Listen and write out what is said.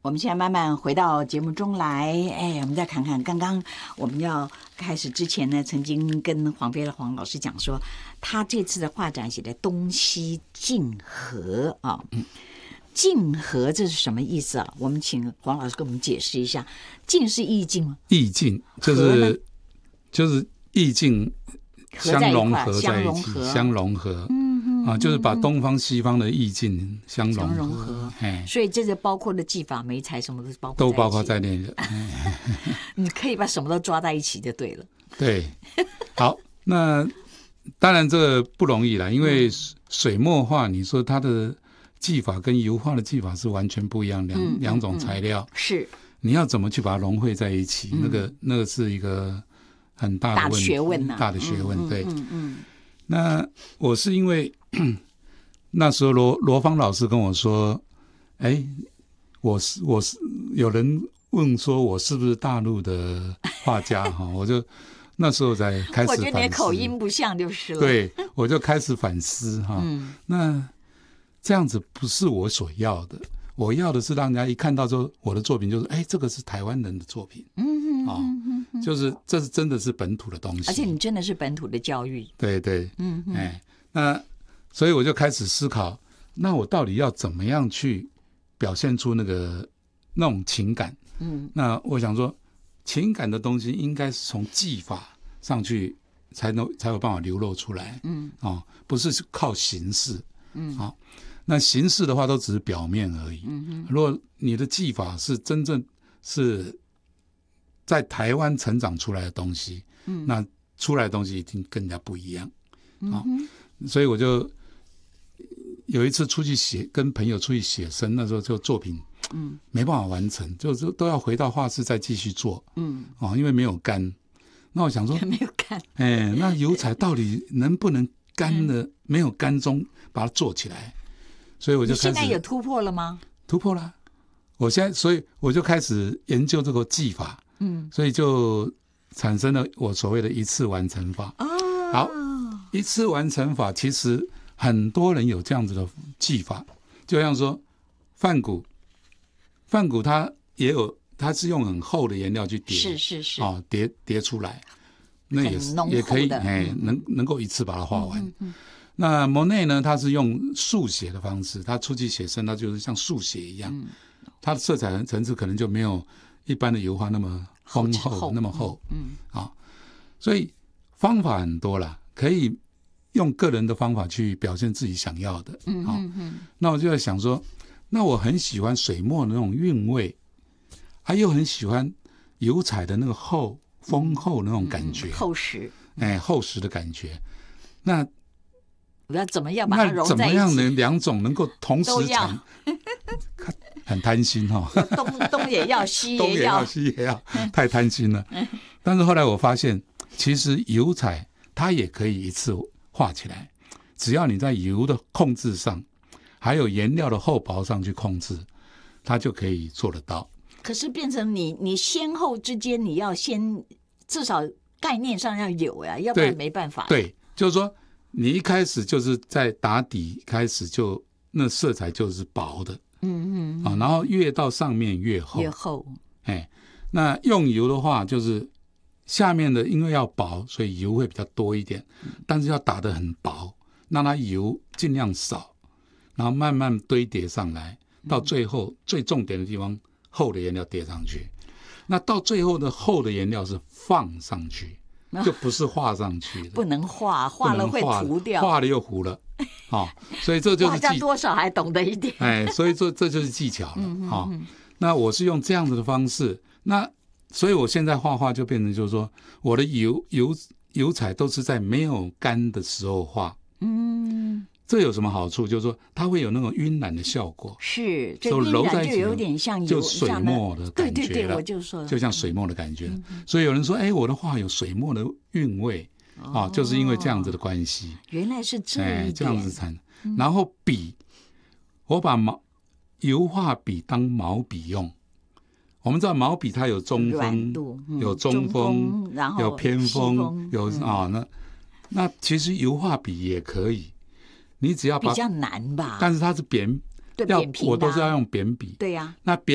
我们现在慢慢回到节目中来，我们再看看刚刚我们要开始之前呢，曾经跟黄飞的黄老师讲说，他这次的画展写的东西竞合啊，竞合这是什么意思啊？我们请黄老师给我们解释一下，竞是意境吗？ 意境就是意境相融合在一起，相融合。就是把东方西方的意境相融合， 所以这个包括的技法、媒材什么都包括在内的。 你可以把什么都抓在一起就对了。 对，好，那当然这个不容易啦，因为水墨画，你说它的技法跟油画的技法是完全不一样，两种材料， 是你要怎么去把它融汇在一起，那个是一个很大的问题，大的学问，对。那我是因为那时候罗芳老师跟我说，我是有人问说我是不是大陆的画家我就那时候才开始反思， 我觉得你口音不像就是了。 对，我就开始反思那这样子不是我所要的，我要的是让人家一看到之后我的作品就是这个是台湾人的作品，就是这是真的是本土的东西， 而且你真的是本土的教育， 对对，那所以我就开始思考，那我到底要怎么样去表现出那种情感？那我想说，情感的东西应该是从技法上去才有办法流露出来，不是靠形式，那形式的话都只是表面而已。如果你的技法是真正是在台湾成长出来的东西，那出来的东西一定跟人家不一样。所以我就有一次跟朋友出去写生，那时候就作品没办法完成，就是都要回到画室再继续做，因为没有干。那我想说没有干， 那油彩到底能不能干的，没有干中把它做起来？所以我就开始， 你现在有突破了吗？ 突破了，所以我就开始研究这个技法，所以就产生了我所谓的一次完成法。好，一次完成法其实很多人有这样子的技法，就像说梵谷它也有，它是用很厚的颜料去叠，是叠出来，那也可以，能够一次把它画完。那莫内呢，他是用速写的方式，他出去写生，他就是像速写一样，他的色彩层次可能就没有一般的油画那么丰厚，那么厚，所以方法很多啦，可以用个人的方法去表现自己想要的。那我就在想说，那我很喜欢水墨的那种韵味，又很喜欢油彩的那个丰厚那种感觉， 厚实的感觉。那我要怎么样把它融在一起？ 那怎么样能两种能够同时产？很贪心东也要，西也要， 西也要，太贪心了。但是后来我发现，其实油彩它也可以一次画起来，只要你在油的控制上，还有颜料的厚薄上去控制，它就可以做得到。 可是变成你先后之间，你要先至少概念上要有呀，要不然没办法。 对，就是说你一开始就是在打底开始就那色彩就是薄的，然后越到上面越厚，那用油的话就是下面的因为要薄，所以油会比较多一点，但是要打得很薄，让它油尽量少，然后慢慢堆叠上来，到最后最重点的地方厚的颜料叠上去，那到最后的厚的颜料是放上去，就不是画上去的， 不能画了会涂掉， 画了又糊了，所以这就是画家多少还懂得一点， 所以这就是技巧了。那我是用这样子的方式，那所以我现在画画就变成就是说，我的油彩都是在没有干的时候画，这有什么好处？就是说它会有那种晕染的效果， 是，这晕染就有点像油， 就水墨的感觉了， 对，我就说， 就像水墨的感觉。所以有人说，我的画有水墨的韵味，就是因为这样子的关系。 原来是这样子产。然后笔，我把油画笔当毛笔用。我们知道毛笔它有中锋，有中锋， 然后有偏锋，有那其实油画笔也可以，你只要把比较难吧， 但是它是扁， 扁平的， 我都是要用扁笔。 对呀， 那扁